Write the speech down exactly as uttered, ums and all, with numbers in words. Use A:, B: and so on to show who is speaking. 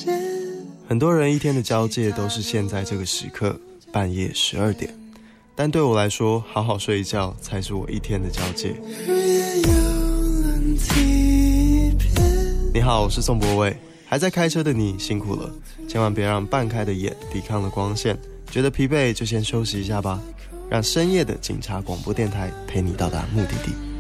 A: 很多人一天的交界都是现在这个时刻，半夜十二点。但对我来说，好好睡一觉才是我一天的交界。你好，我是宋博伟。还在开车的你辛苦了，千万别让半开的眼抵抗了光线，觉得疲惫就先休息一下吧。让深夜的警察广播电台陪你到达目的地。